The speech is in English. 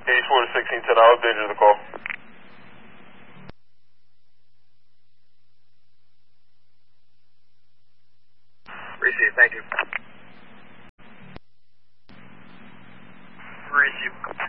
84 to 1610, I'll update you the call. Receive, thank you. Receive.